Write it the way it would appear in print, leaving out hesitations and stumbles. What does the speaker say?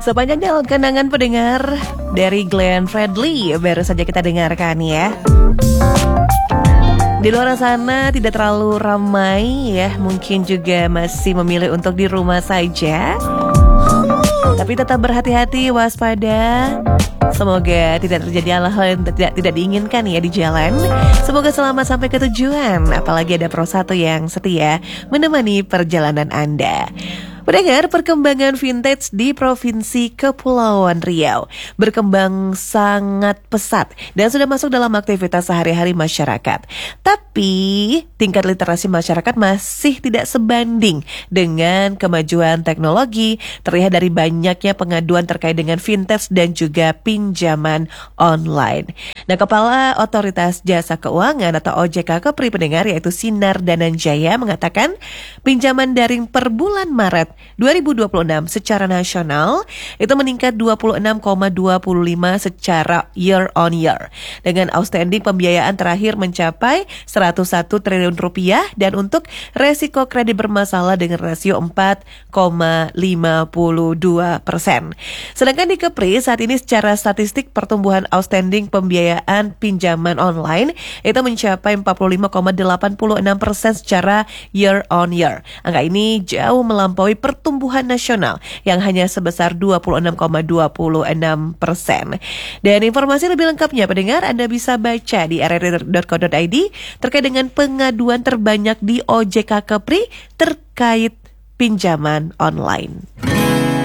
Sepanjang jalan kenangan pendengar dari Glenn Fredly baru saja kita dengarkan ya. Di luar sana tidak terlalu ramai ya, mungkin juga masih memilih untuk di rumah saja. Tapi tetap berhati-hati, waspada. Semoga tidak terjadi hal-hal yang tidak diinginkan ya di jalan. Semoga selamat sampai ke tujuan. Apalagi ada Pro 1 yang setia menemani perjalanan Anda. Pendengar, perkembangan vintage di Provinsi Kepulauan Riau berkembang sangat pesat dan sudah masuk dalam aktivitas sehari-hari masyarakat. Tapi tingkat literasi masyarakat masih tidak sebanding dengan kemajuan teknologi, terlihat dari banyaknya pengaduan terkait dengan vintage dan juga pinjaman online. Nah, Kepala Otoritas Jasa Keuangan atau OJK Kepri pendengar yaitu Sinar Dananjaya mengatakan pinjaman daring per bulan Maret 2026 secara nasional itu meningkat 26,25 secara year on year dengan outstanding pembiayaan terakhir mencapai 101 triliun rupiah dan untuk resiko kredit bermasalah dengan rasio 4,52%. Sedangkan di Kepri saat ini secara statistik pertumbuhan outstanding pembiayaan pinjaman online itu mencapai 45,86% secara year on year. Angka ini jauh melampaui pertumbuhan nasional yang hanya sebesar 26,26%. Dan informasi lebih lengkapnya pendengar Anda bisa baca di rri.co.id terkait dengan pengaduan terbanyak di OJK Kepri terkait pinjaman online.